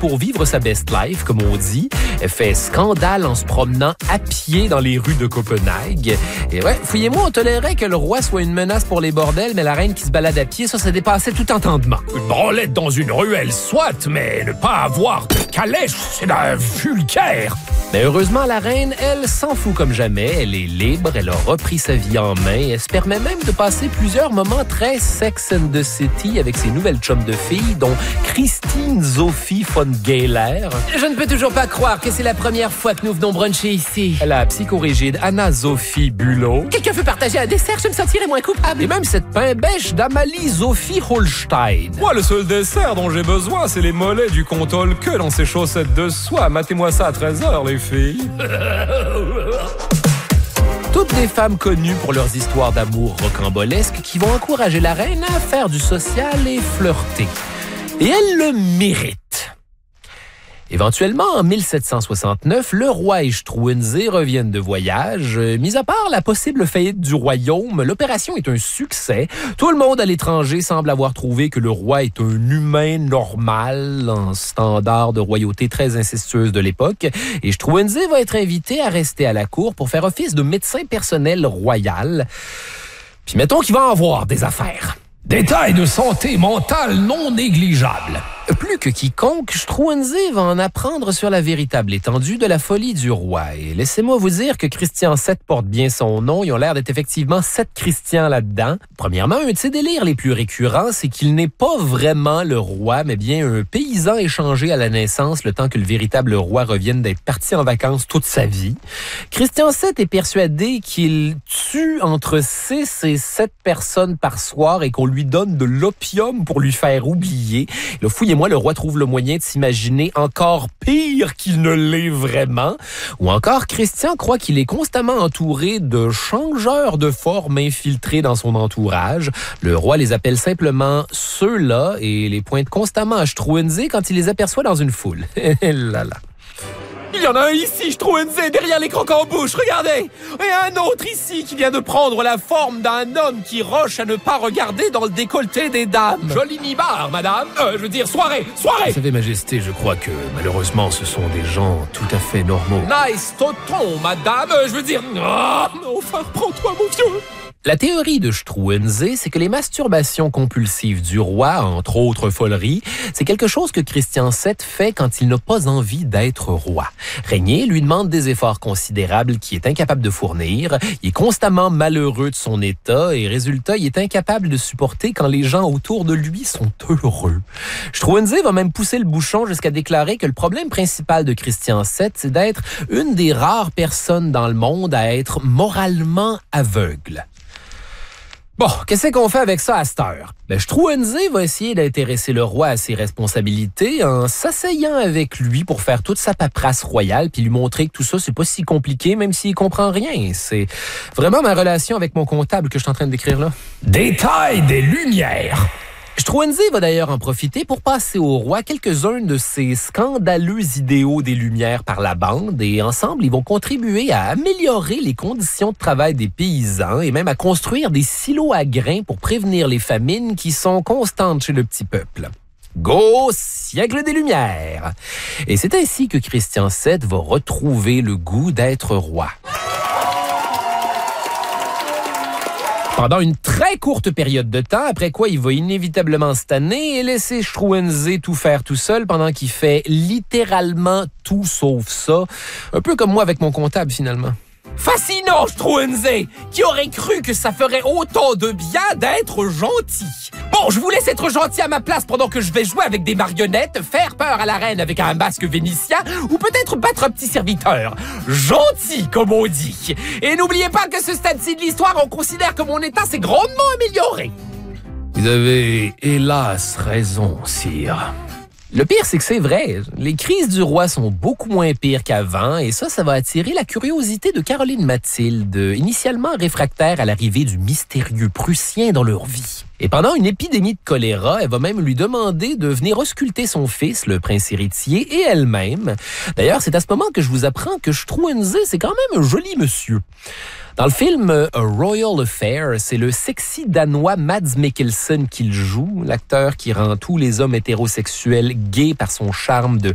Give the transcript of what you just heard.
pour vivre sa best life, comme on dit. Elle fait scandale en se promenant à pied dans les rues de Copenhague. Et ouais, fouillez-moi, on tolérait que le roi soit une menace pour les bordels, mais la reine qui se balade à pied, ça dépassait tout entendement. Une branlette dans une ruelle, soit, mais ne pas avoir de calèche, c'est d'un vulgaire. Mais heureusement, la reine, elle, s'en fout comme jamais. Elle est libre, elle a repris sa vie en main. Elle se permet même de passer plusieurs moments très Sex and the City avec ses nouvelles chums de filles, dont Christine Sophie von Geiler. Je ne peux toujours pas croire que c'est la première fois que nous venons bruncher ici. La psychorigide Anna-Sophie Bülow. Quelqu'un veut partager un dessert, je me sentirais moins coupable. Et même cette pain-bêche d'Amalie-Sophie Holstein. Moi, le seul dessert dont j'ai besoin, c'est les mollets du comte Holke dans ses chaussettes de soie. Matez-moi ça à 13h, les filles. Toutes des femmes connues pour leurs histoires d'amour rocambolesques qui vont encourager la reine à faire du social et flirter. Et elle le mérite. Éventuellement, en 1769, le roi et Struensee reviennent de voyage. Mis à part la possible faillite du royaume, l'opération est un succès. Tout le monde à l'étranger semble avoir trouvé que le roi est un humain normal, en standard de royauté très incestueuse de l'époque. Et Struensee va être invité à rester à la cour pour faire office de médecin personnel royal. Puis mettons qu'il va en avoir des affaires. Détail de santé mentale non négligeable. Plus que quiconque, Struensee va en apprendre sur la véritable étendue de la folie du roi. Et laissez-moi vous dire que Christian VII porte bien son nom. Ils ont l'air d'être effectivement 7 Christians là-dedans. Premièrement, un de ses délires les plus récurrents, c'est qu'il n'est pas vraiment le roi, mais bien un paysan échangé à la naissance le temps que le véritable roi revienne d'être parti en vacances toute sa vie. Christian VII est persuadé qu'il tue entre 6 et 7 personnes par soir et qu'on lui donne de l'opium pour lui faire oublier. Là, fouillez-moi, le roi trouve le moyen de s'imaginer encore pire qu'il ne l'est vraiment. Ou encore, Christian croit qu'il est constamment entouré de changeurs de forme infiltrés dans son entourage. Le roi les appelle simplement ceux-là et les pointe constamment à Struensee quand il les aperçoit dans une foule. Là là. Il y en a un ici, Struensee, derrière les crocs en bouche, regardez! Et un autre ici qui vient de prendre la forme d'un homme qui roche à ne pas regarder dans le décolleté des dames. Joli nibar, madame. Soirée! Vous savez, Majesté, je crois que malheureusement, ce sont des gens tout à fait normaux. Nice toton, madame. Enfin, reprends-toi, mon vieux. La théorie de Struensee, c'est que les masturbations compulsives du roi, entre autres foleries, c'est quelque chose que Christian VII fait quand il n'a pas envie d'être roi. Régner lui demande des efforts considérables qu'il est incapable de fournir, il est constamment malheureux de son état et résultat, il est incapable de supporter quand les gens autour de lui sont heureux. Struensee va même pousser le bouchon jusqu'à déclarer que le problème principal de Christian VII, c'est d'être une des rares personnes dans le monde à être moralement aveugle. Bon, qu'est-ce qu'on fait avec ça à cette heure? Struensee va essayer d'intéresser le roi à ses responsabilités en s'asseyant avec lui pour faire toute sa paperasse royale puis lui montrer que tout ça, c'est pas si compliqué, même s'il comprend rien. C'est vraiment ma relation avec mon comptable que je suis en train de décrire là. Détail des lumières. Struensee va d'ailleurs en profiter pour passer au roi quelques-uns de ses scandaleux idéaux des Lumières par la bande et ensemble, ils vont contribuer à améliorer les conditions de travail des paysans et même à construire des silos à grains pour prévenir les famines qui sont constantes chez le petit peuple. Go, siècle des Lumières! Et c'est ainsi que Christian VII va retrouver le goût d'être roi. Pendant une très courte période de temps, après quoi il va inévitablement se tanner et laisser Struensee tout faire tout seul pendant qu'il fait littéralement tout sauf ça. Un peu comme moi avec mon comptable finalement. Fascinant, Struensee! Qui aurait cru que ça ferait autant de bien d'être gentil? Bon, je vous laisse être gentil à ma place pendant que je vais jouer avec des marionnettes, faire peur à la reine avec un masque vénitien ou peut-être battre un petit serviteur. Gentil, comme on dit. Et n'oubliez pas que ce stade-ci de l'histoire, on considère que mon état s'est grandement amélioré. Vous avez hélas raison, sire. Le pire, c'est que c'est vrai. Les crises du roi sont beaucoup moins pires qu'avant et ça va attirer la curiosité de Caroline Mathilde, initialement réfractaire à l'arrivée du mystérieux Prussien dans leur vie. Et pendant une épidémie de choléra, elle va même lui demander de venir ausculter son fils, le prince héritier, et elle-même. D'ailleurs, c'est à ce moment que je vous apprends que Struensee, c'est quand même un joli monsieur. Dans le film A Royal Affair, c'est le sexy danois Mads Mikkelsen qui le joue, l'acteur qui rend tous les hommes hétérosexuels gays par son charme de